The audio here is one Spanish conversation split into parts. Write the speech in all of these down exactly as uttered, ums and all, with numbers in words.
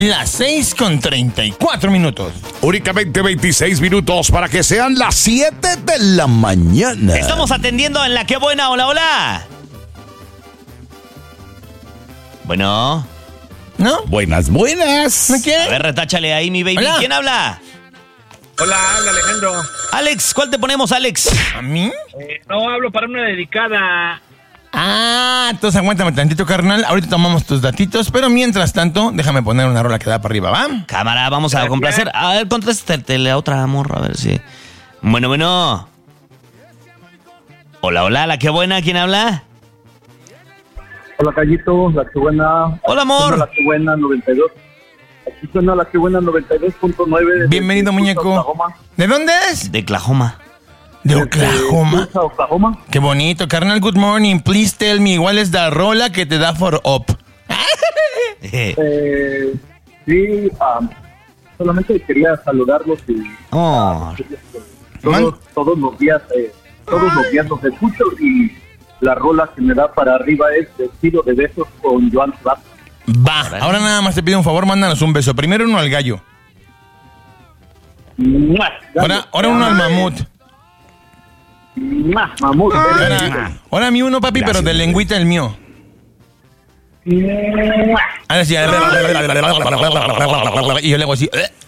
Las seis con treinta y cuatro minutos. Únicamente veintiséis minutos para que sean las siete de la mañana. Estamos atendiendo en la que buena. Hola, hola. Bueno. ¿No? Buenas, buenas. ¿No quiere? A ver, retáchale ahí, mi baby. Hola. ¿Quién habla? Hola, habla Alejandro. Alex, ¿cuál te ponemos, Alex? ¿A mí? Eh, no, hablo para una dedicada. Ah, entonces aguántame tantito, carnal. Ahorita tomamos tus datitos, pero mientras tanto, déjame poner una rola que da para arriba, ¿va? Cámara, vamos a complacer. A ver, contéstale la otra morra, a ver si... Bueno, bueno. Hola, hola, la que buena. ¿Quién habla? Hola, Callito, la que buena. Hola, amor. La que buena noventa y dos. Aquí suena la que buena noventa y dos punto nueve. Bienvenido, muñeco. Oklahoma. ¿De dónde es? De Oklahoma. De Oklahoma. Tulsa, Oklahoma. Qué bonito, carnal. Good morning. Please tell me, ¿cuál es la rola que te da for up? Eh, sí, um, solamente quería saludarlos y Oh. todos, todos los días, eh, todos los días los escucho y la rola que me da para arriba es Vestido de Besos con Joan Sebastián. Va, ahora nada más te pido un favor, mándanos un beso. Primero uno al gallo. ¡Mua! Ahora, ahora uno al mamut. ¡Mua! Mamut. Ahora, ahora a mí uno, papi, pero de lengüita el mío. ¡Mua! Ahora sí. Y yo le hago así.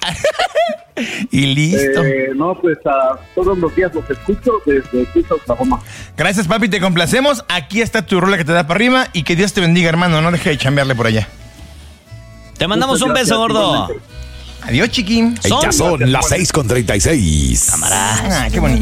Y listo. Eh, no, pues a todos los días los escucho desde Tulsa, Oklahoma. Gracias, papi, te complacemos. Aquí está tu rola que te da para arriba. Y que Dios te bendiga, hermano. No deje de chambearle por allá. Te mandamos un beso, gordo. Adiós, chiquín. Ya son las seis con treinta y seis. Cámara. Ah, qué bonito.